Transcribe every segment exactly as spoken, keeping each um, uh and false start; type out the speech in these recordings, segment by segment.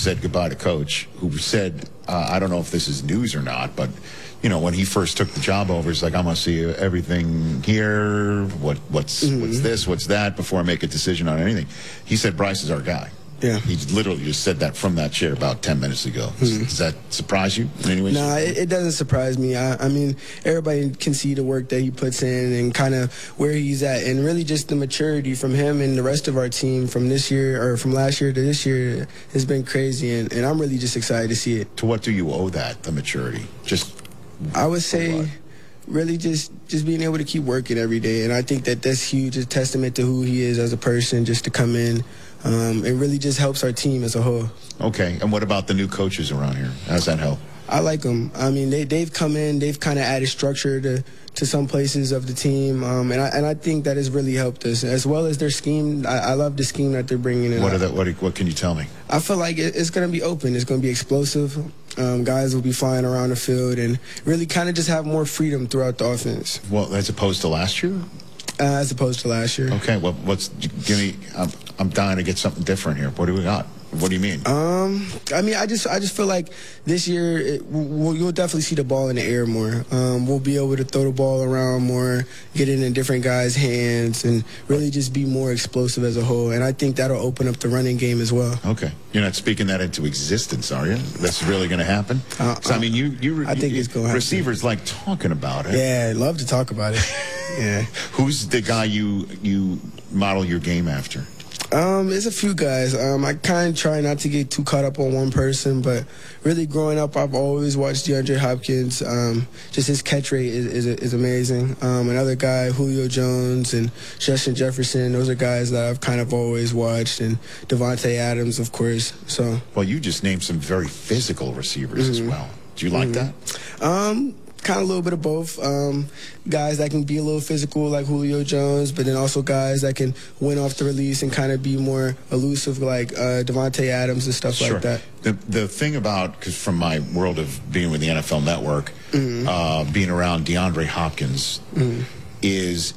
said goodbye to Coach, who said, uh, I don't know if this is news or not, but, you know, when he first took the job over, he's like, I'm going to see everything here, what, what's, mm-hmm. what's this, what's that, before I make a decision on anything. He said, Bryce is our guy. Yeah. He literally just said that from that chair about ten minutes ago. Mm-hmm. Does that surprise you in any way? No, nah, it, it doesn't surprise me. I, I mean, everybody can see the work that he puts in and kind of where he's at, and really just the maturity from him and the rest of our team from this year or from last year to this year has been crazy, and, and I'm really just excited to see it. To what do you owe that, the maturity? Just I would say really just, just being able to keep working every day, and I think that that's huge, a testament to who he is as a person, just to come in. Um, it really just helps our team as a whole. Okay, and what about the new coaches around here? How's that help? I like them. I mean, they, they've come in, they've kind of added structure to, to some places of the team, um, and, I, and I think that has really helped us, as well as their scheme. I, I love the scheme that they're bringing in. What, are the, what, what can you tell me? I feel like it, it's going to be open. It's going to be explosive. Um, guys will be flying around the field and really kind of just have more freedom throughout the offense. Well, as opposed to last year? Uh, as opposed to last year. Okay, well, what's, give me, I'm, I'm dying to get something different here. What do we got? What do you mean? Um, I mean, I just, I just feel like this year it, we'll, you'll definitely see the ball in the air more. Um, we'll be able to throw the ball around more, get it in different guys' hands, and really just be more explosive as a whole. And I think that'll open up the running game as well. Okay, you're not speaking that into existence, are you? That's really going to happen? Uh, so, I mean, you, you, I think you, it's going to happen. Receivers like talking about it. Yeah, I love to talk about it. Yeah. Who's the guy you you model your game after? Um, there's a few guys. Um, I kind of try not to get too caught up on one person, but really growing up, I've always watched DeAndre Hopkins. Um, just his catch rate is is, is amazing. Um, another guy, Julio Jones and Justin Jefferson. Those are guys that I've kind of always watched, and Devontae Adams, of course. So. Well, you just named some very physical receivers mm-hmm. as well. Do you like mm-hmm. that? Um. Kind of a little bit of both. Um, guys that can be a little physical like Julio Jones, but then also guys that can win off the release and kind of be more elusive like uh, Devontae Adams and stuff sure. like that. The the thing about, because from my world of being with the N F L Network, mm-hmm. uh, being around DeAndre Hopkins, mm-hmm. is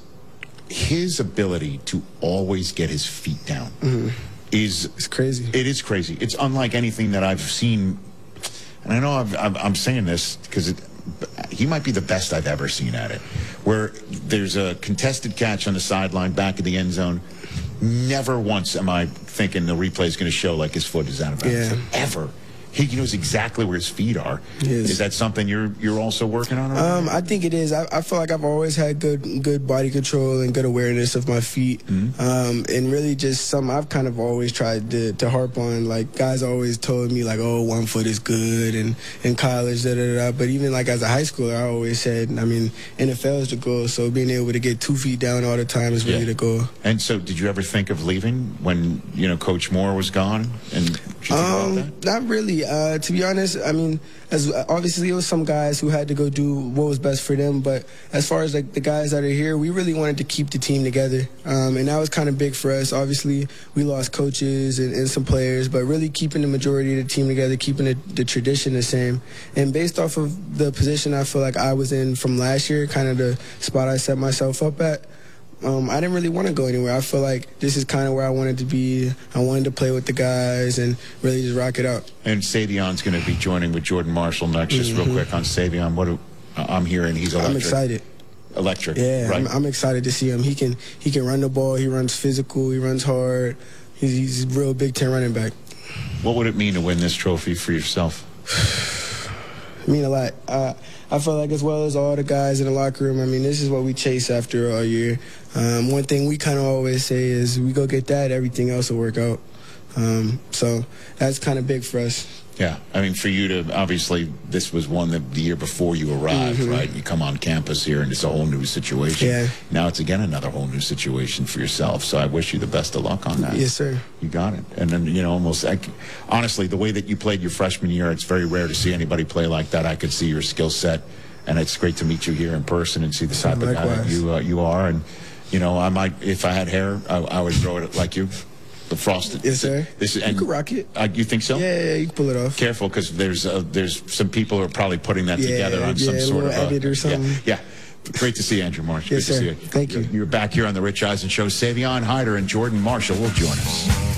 his ability to always get his feet down. Mm-hmm. Is it's crazy. It is crazy. It's unlike anything that I've seen, and I know I've, I've, I'm saying this because it. He might be the best I've ever seen at it, where there's a contested catch on the sideline back of the end zone. Never once am I thinking the replay is going to show like his foot is out of bounds. Yeah. Ever. He knows exactly where his feet are. Is. is that something you're you're also working on? Um, I think it is. I, I feel like I've always had good good body control and good awareness of my feet, mm-hmm. um, and really just something I've kind of always tried to, to harp on. Like guys always told me like, oh, one foot is good, and in college, da da da. But even like as a high schooler, I always said, I mean, N F L is the goal. So being able to get two feet down all the time is really yeah. the goal. And so, did you ever think of leaving when you know Coach Moore was gone? And did you think um, about that? Not really. Uh, to be honest, I mean, as obviously it was some guys who had to go do what was best for them, but as far as like the guys that are here, we really wanted to keep the team together, um, and that was kind of big for us. Obviously, we lost coaches and, and some players, but really keeping the majority of the team together, keeping the, the tradition the same. And based off of the position I feel like I was in from last year, kind of the spot I set myself up at, Um, I didn't really want to go anywhere. I feel like this is kind of where I wanted to be. I wanted to play with the guys and really just rock it out. And Savion's going to be joining with Jordan Marshall next. Just mm-hmm. real quick on Savion, what do, uh, I'm hearing he's electric. I'm excited. Electric. Yeah, right? I'm, I'm excited to see him. He can he can run the ball. He runs physical. He runs hard. He's, he's a real Big Ten running back. What would it mean to win this trophy for yourself? It mean a lot. Uh, I feel like as well as all the guys in the locker room, I mean, this is what we chase after all year. Um, one thing we kind of always say is we go get that, everything else will work out. Um, so that's kind of big for us. Yeah, I mean, for you to, obviously, this was one that the year before you arrived, mm-hmm. right? You come on campus here, and it's a whole new situation. Yeah. Now it's, again, another whole new situation for yourself. So I wish you the best of luck on that. Yes, sir. You got it. And then, you know, almost, I, honestly, the way that you played your freshman year, it's very rare to see anybody play like that. I could see your skill set, and it's great to meet you here in person and see the type of guy that you, uh, you are. And, you know, I might, if I had hair, I, I would throw it like you. The frosted. Yes, sir. This, you and, can rock it. Uh, you think so? Yeah, yeah, you can pull it off. Careful, because there's uh, there's some people who are probably putting that yeah, together on yeah, some sort of edit or something. Yeah, yeah. Great to see you, Andrew Marsh. Yes, Good sir. to see you. Thank you. You're back here on the Rich Eisen Show. Savion Hyder and Jordan Marshall will join us.